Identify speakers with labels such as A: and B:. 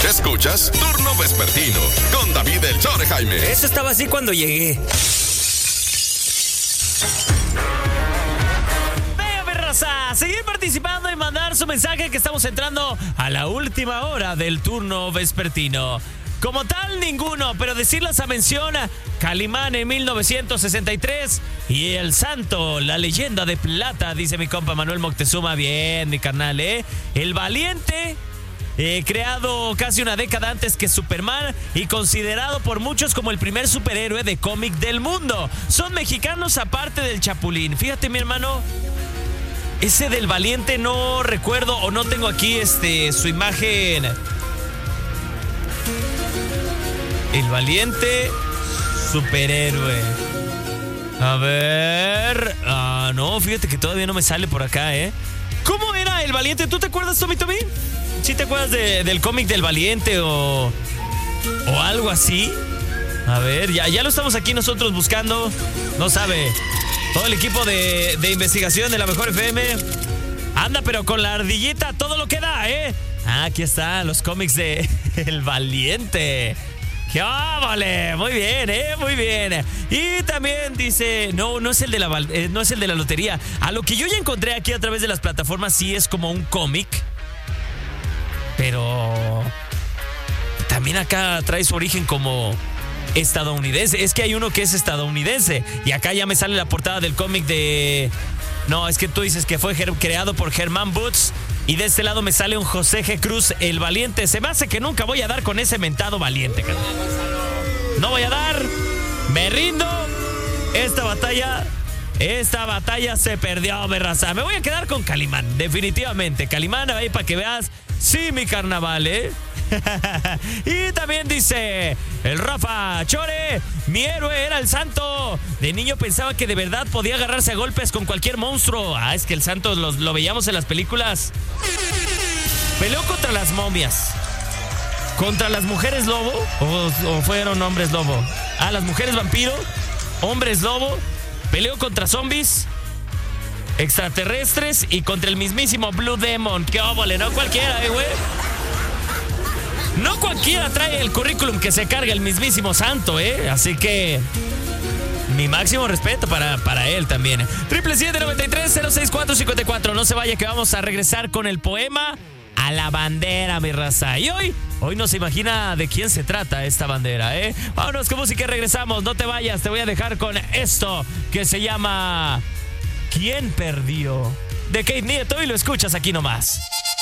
A: Escuchas Turno Vespertino con David El Chore Jaime.
B: Eso estaba así cuando llegué. A seguir participando y mandar su mensaje, que estamos entrando a la última hora del turno vespertino. Como tal, ninguno, pero decirles a mención a Calimán en 1963 y El Santo, la leyenda de plata, dice mi compa Manuel Moctezuma. Bien, mi carnal, El Valiente, creado casi una década antes que Superman y considerado por muchos como el primer superhéroe de cómic del mundo. Son mexicanos aparte del Chapulín. Fíjate, mi hermano, ese del Valiente no recuerdo o no tengo aquí su imagen. El Valiente superhéroe. A ver. No, fíjate que todavía no me sale por acá, ¿Cómo era El Valiente? ¿Tú te acuerdas, Tommy? ¿Sí te acuerdas del cómic del Valiente o algo así? A ver, ya lo estamos aquí nosotros buscando. No sabe. Todo el equipo de investigación de la Mejor FM anda, pero con la ardillita todo lo que da, aquí están los cómics de El Valiente. ¡Qué vale! Muy bien, muy bien. Y también dice, no es el de no es el de la lotería. A lo que yo ya encontré aquí a través de las plataformas, sí es como un cómic, pero también acá trae su origen como estadounidense. Es que hay uno que es estadounidense y acá ya me sale la portada del cómic de... No, es que tú dices que fue creado por Germán Butz y de este lado me sale un José G. Cruz, El Valiente. Se me hace que nunca voy a dar con ese mentado Valiente, carnal. No voy a dar. Me rindo. Esta batalla se perdió, me raza. Me voy a quedar con Calimán, definitivamente. Calimán, ahí para que veas. Sí, mi carnaval, Y también dice el Rafa Chore, mi héroe era el Santo. De niño pensaba que de verdad podía agarrarse a golpes con cualquier monstruo. Es que el Santo lo veíamos en las películas. Peleó contra las momias, contra las mujeres lobo, o fueron hombres lobo. Las mujeres vampiro, hombres lobo. Peleó contra zombies, extraterrestres y contra el mismísimo Blue Demon. ¡Qué óvole! No cualquiera, güey. No cualquiera trae el currículum que se carga el mismísimo Santo, Así que mi máximo respeto para él también. 777-93-064-54. No se vaya, que vamos a regresar con el poema a la bandera, mi raza. Y hoy no se imagina de quién se trata esta bandera, Vámonos con música y regresamos. No te vayas, te voy a dejar con esto que se llama ¿Quién perdió? De Kate Nieto, y lo escuchas aquí nomás.